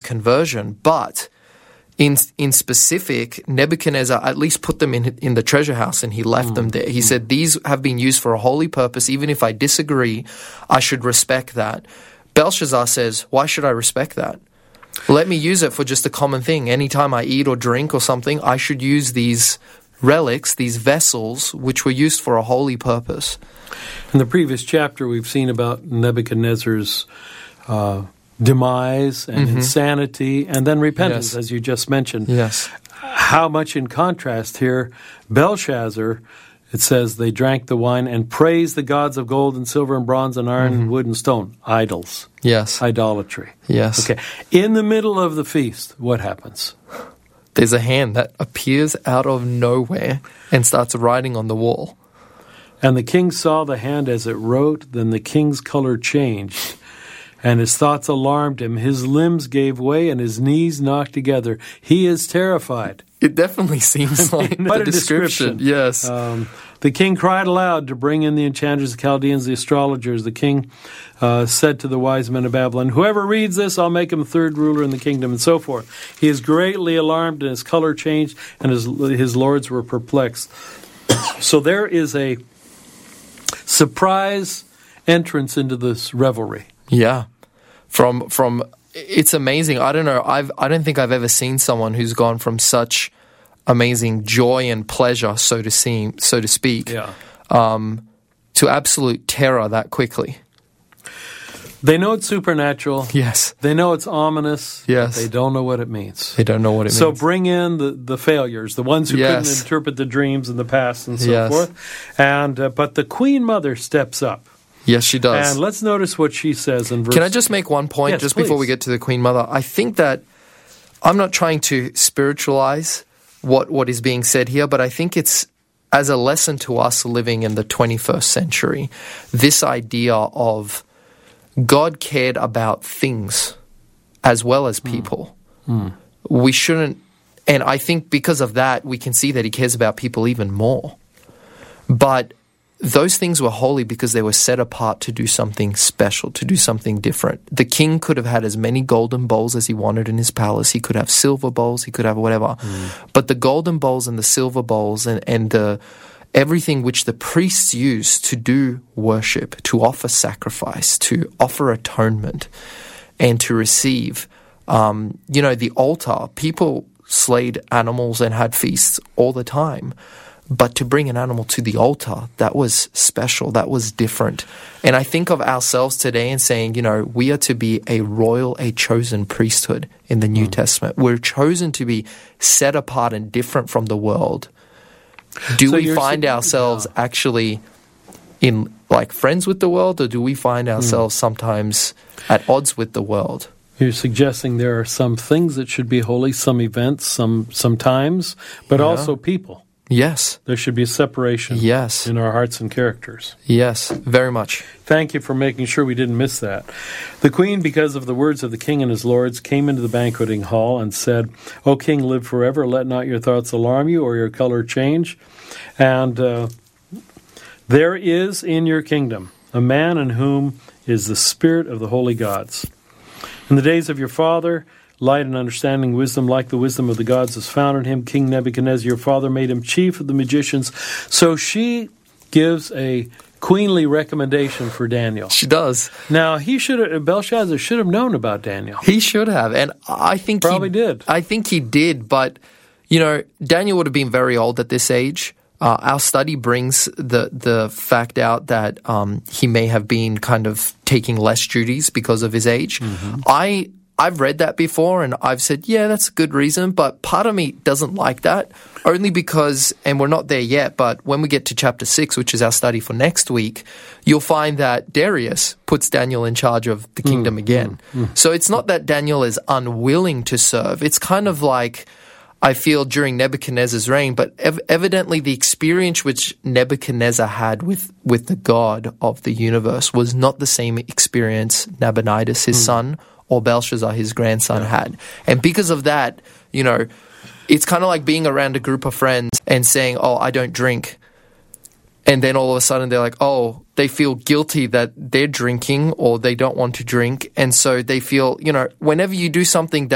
conversion, but in specific, Nebuchadnezzar at least put them in the treasure house and he left them there. He said, these have been used for a holy purpose. Even if I disagree, I should respect that. Belshazzar says, why should I respect that? Let me use it for just a common thing. Anytime I eat or drink or something, I should use these relics, these vessels, which were used for a holy purpose. In the previous chapter, we've seen about Nebuchadnezzar's demise and insanity, and then repentance, as you just mentioned. Yes. How much in contrast here, Belshazzar, it says, they drank the wine and praised the gods of gold and silver and bronze and iron and wood and stone. Idols. Yes. Idolatry. Yes. Okay. In the middle of the feast, what happens? There's a hand that appears out of nowhere and starts writing on the wall. And the king saw the hand as it wrote, then the king's color changed, and his thoughts alarmed him. His limbs gave way and his knees knocked together. He is terrified. It definitely seems like what the a description. Yes. The king cried aloud to bring in the enchanters, the Chaldeans, the astrologers. The king said to the wise men of Babylon, whoever reads this, I'll make him third ruler in the kingdom, and so forth. He is greatly alarmed, and his color changed, and his lords were perplexed. So there is a surprise entrance into this revelry. Yeah. From it's amazing. I don't know. I don't think I've ever seen someone who's gone from such amazing joy and pleasure, so to speak, to absolute terror that quickly. They know it's supernatural. Yes. They know it's ominous. Yes. But they don't know what it means. They don't know what it means. So bring in the failures, the ones who couldn't interpret the dreams in the past and so forth. And but the Queen Mother steps up. Yes, she does. And let's notice what she says in verse... Can I just make one point before we get to the Queen Mother? I think that I'm not trying to spiritualize what is being said here, but I think it's as a lesson to us living in the 21st century, this idea of God cared about things as well as people. We shouldn't... And I think because of that, we can see that he cares about people even more. But those things were holy because they were set apart to do something special, to do something different. The king could have had as many golden bowls as he wanted in his palace. He could have silver bowls. He could have whatever. But the golden bowls and the silver bowls and the everything which the priests used to do worship, to offer sacrifice, to offer atonement, and to receive, the altar. People slayed animals and had feasts all the time. But to bring an animal to the altar, that was special, that was different. And I think of ourselves today and saying, we are to be a chosen priesthood in the New Testament. We're chosen to be set apart and different from the world. Do we find ourselves actually in friends with the world, or do we find ourselves sometimes at odds with the world? You're suggesting there are some things that should be holy, some events, some times, but also people. Yes. There should be a separation in our hearts and characters. Yes, very much. Thank you for making sure we didn't miss that. The queen, because of the words of the king and his lords, came into the banqueting hall and said, O king, live forever. Let not your thoughts alarm you or your color change. And there is in your kingdom a man in whom is the spirit of the holy gods. In the days of your father, light and understanding, wisdom like the wisdom of the gods is found in him. King Nebuchadnezzar, your father, made him chief of the magicians. So she gives a queenly recommendation for Daniel. She does. Now, Belshazzar should have known about Daniel. He should have, and I think Probably did. I think he did, but, Daniel would have been very old at this age. Our study brings the fact out that he may have been kind of taking less duties because of his age. I've read that before and I've said, yeah, that's a good reason, but part of me doesn't like that, only because, and we're not there yet, but when we get to chapter 6, which is our study for next week, you'll find that Darius puts Daniel in charge of the kingdom again. So it's not that Daniel is unwilling to serve. It's kind of like, I feel, during Nebuchadnezzar's reign, but evidently the experience which Nebuchadnezzar had with the God of the universe was not the same experience Nabonidus, his son, or Belshazzar, his grandson, had. And because of that, it's kind of like being around a group of friends and saying, oh, I don't drink. And then all of a sudden they're like, oh, they feel guilty that they're drinking or they don't want to drink. And so they feel, whenever you do something that